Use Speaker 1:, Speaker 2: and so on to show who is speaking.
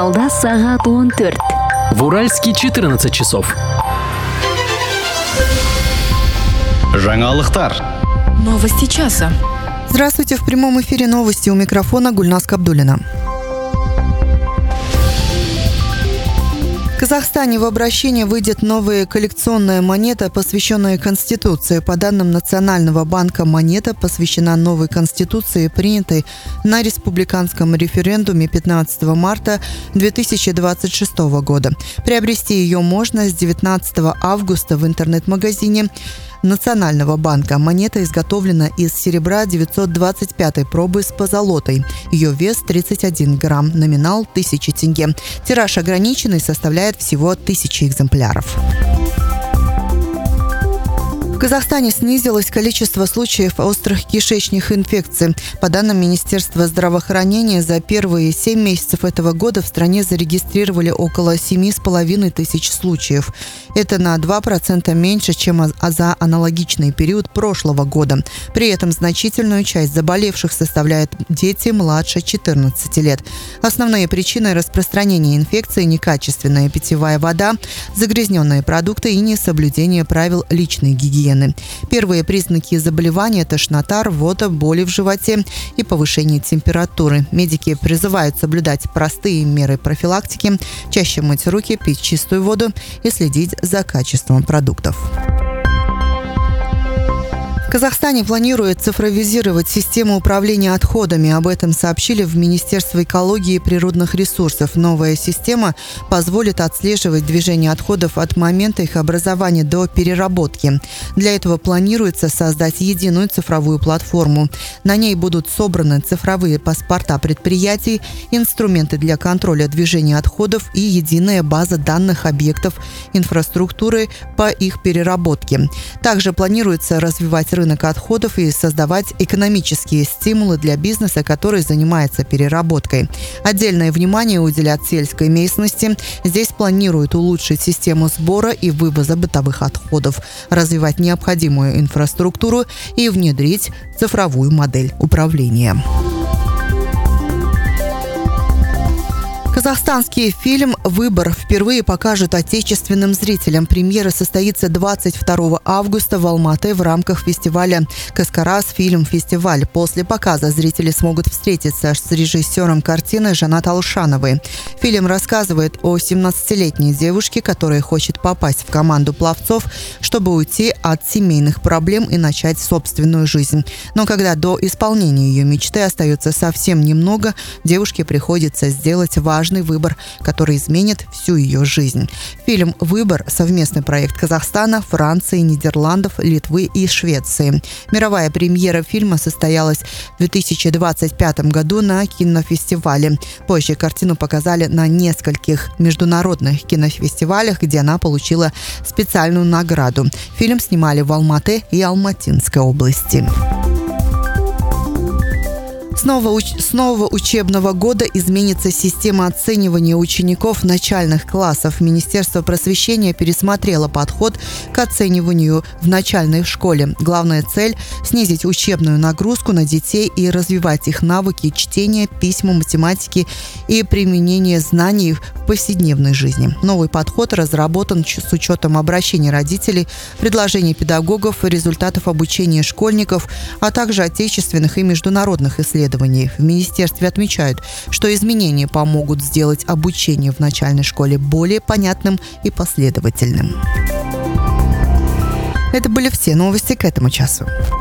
Speaker 1: Алда сағат 14.
Speaker 2: В Уральске 14 часов. Жаңалықтар.
Speaker 3: Новости часа.
Speaker 4: Здравствуйте, в прямом эфире новости, у микрофона Гульнас Кабдуллина. В Казахстане в обращение выйдет новая коллекционная монета, посвященная Конституции. По данным Национального банка, монета посвящена новой Конституции, принятой на республиканском референдуме 15 марта 2026 года. Приобрести ее можно с 19 августа в интернет-магазине Национального банка. Монета изготовлена из серебра 925 пробы с позолотой. Ее вес 31 грамм, номинал 1000 тенге. Тираж ограниченный, составляет всего 1000 экземпляров. В Казахстане снизилось количество случаев острых кишечных инфекций. По данным Министерства здравоохранения, за первые 7 месяцев этого года в стране зарегистрировали около 7500 случаев. Это на 2% меньше, чем за аналогичный период прошлого года. При этом значительную часть заболевших составляют дети младше 14 лет. Основные причины распространения инфекции – некачественная питьевая вода, загрязненные продукты и несоблюдение правил личной гигиены. Первые признаки заболевания – тошнота, рвота, боли в животе и повышение температуры. Медики призывают соблюдать простые меры профилактики, чаще мыть руки, пить чистую воду и следить за качеством продуктов. В Казахстане планируют цифровизировать систему управления отходами. Об этом сообщили в Министерстве экологии и природных ресурсов. Новая система позволит отслеживать движение отходов от момента их образования до переработки. Для этого планируется создать единую цифровую платформу. На ней будут собраны цифровые паспорта предприятий, инструменты для контроля движения отходов и единая база данных объектов инфраструктуры по их переработке. Также планируется развивать рынок отходов и создавать экономические стимулы для бизнеса, который занимается переработкой. Отдельное внимание уделят сельской местности. Здесь планируют улучшить систему сбора и вывоза бытовых отходов, развивать необходимую инфраструктуру и внедрить цифровую модель управления. Казахстанский фильм «Выбор» впервые покажут отечественным зрителям. Премьера состоится 22 августа в Алматы в рамках фестиваля «Каскарас фильм-фестиваль». После показа зрители смогут встретиться с режиссером картины Жанат Алшановой. Фильм рассказывает о 17-летней девушке, которая хочет попасть в команду пловцов, чтобы уйти от семейных проблем и начать собственную жизнь. Но когда до исполнения ее мечты остается совсем немного, девушке приходится сделать важный выбор, который изменит всю ее жизнь. Фильм «Выбор» – совместный проект Казахстана, Франции, Нидерландов, Литвы и Швеции. Мировая премьера фильма состоялась в 2025 году на кинофестивале. Позже картину показали на нескольких международных кинофестивалях, где она получила специальную награду. Фильм снимали в Алматы и Алматинской области. С нового учебного года изменится система оценивания учеников начальных классов. Министерство просвещения пересмотрело подход к оцениванию в начальной школе. Главная цель – снизить учебную нагрузку на детей и развивать их навыки чтения, письма, математики и применения знаний в повседневной жизни. Новый подход разработан с учетом обращений родителей, предложений педагогов, результатов обучения школьников, а также отечественных и международных исследований. В министерстве отмечают, что изменения помогут сделать обучение в начальной школе более понятным и последовательным. Это были все новости к этому часу.